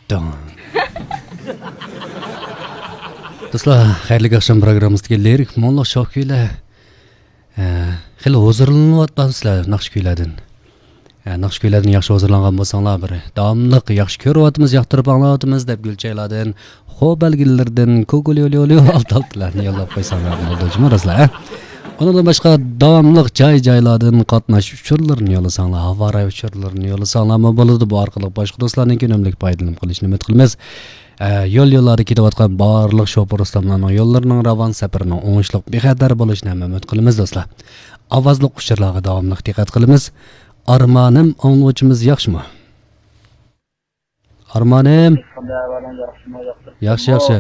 Dostlar, xayrli akşam programımızdagi lirik mo'nliq shoh kuylar xili huzurlanayotgansizlar naqsh kuylardan. Naqsh kuylardan yaxshi huzurlangan bo'lsanglar, bir davomliq yaxshi ko'ryapmiz, yoqtirib anglayapmiz deb gulchaylardan, xo'p belgilardan, ko'g'il-yo'l alt-altlarni yo'llab qo'ysanglar bo'ldi, jumlarasizlar. Ondan başqa davamlıq joy-joylardan qatnash uchurlarini yo'lasanglar, havo uchurlarini yo'lasanglar bo'ladi. Bu orqali boshqa do'stlarning ko'nimlik foydalanib qolishni umid qilamiz. Yo'l-yo'llari ketayotgan barliq shofir ustamlarning yo'llarining ravon safarining o'ngishli bexatar bo'lishini umid qilamiz do'stlar. Ovozli uchurlarga davomli diqqat qilamiz. Armonim o'nglovchimiz yaxshimi? Armonim. Yaxshi.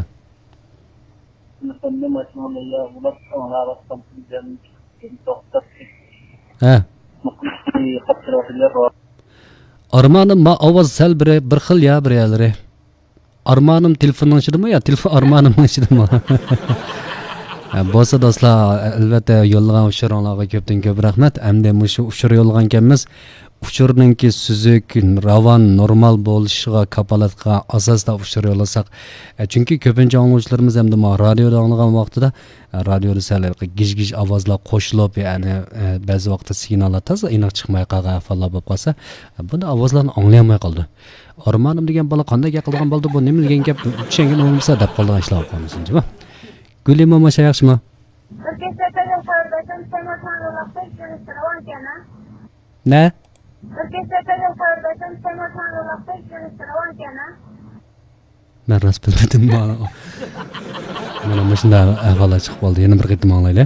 Armanım ma ovoz sal bir xil ya bir yerlari. Armanım telefonning ichidami yo telefon armanimning ichidami? Bo'lsa do'stlar, albatta yo'llagan uchuringlarga ko'pdan ko'p rahmat. Hamda shu uchur yo'llagan ekanmiz. Uchurningki suzuk, ravon, normal bo'lishiga kapolat qilgan asosda uchur yo'lasak, chunki ko'pincha anglovchilarimiz hamda radioda anglagan vaqtida radioda sal gish-gish ovozlar qo'shilib, ya'ni ba'zi vaqtda signallar toza aniq chiqmay qolgan ahvollar bo'lib qolsa, buni ovozlarni anglayolmay qoldi. Armonim degan bola qanday gap qilgan bo'ldi, bu nima degan gap tushungan bo'lmasa deb qolgan ishlar qolmasin-chi. Guli mama yaxshimi? Ne? Ben rast bilmedim bana. Mana mashina ahvola chiqib qoldi. Yana bir qitim anglaylik.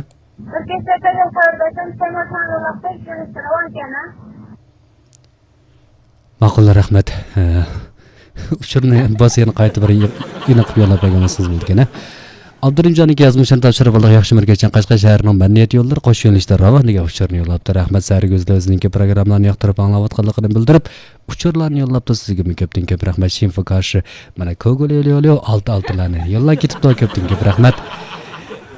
Ma'qul, rahmat. Uchurni bosini qaytib bir aniq yo'lab bergansiz bo'lgan. Abdurimjonning yazmishini topshirib oldik. Yaxshi mirgacha Qashqar shahrining Bandiyat yo'llari qo'sh yo'nalishda ravoniga uchurni yo'llabdi. Rahmat Sariguzli o'zining programmalarini yoqtirib anglayotganligini bildirib, uchurlarni yo'llabdi. Sizga ko'pdan ko'p rahmat. Shinfa qarshi mana ko'g'il yo'l alt-altlarni yo'llab ketibdi. Ko'pdan ko'p rahmat.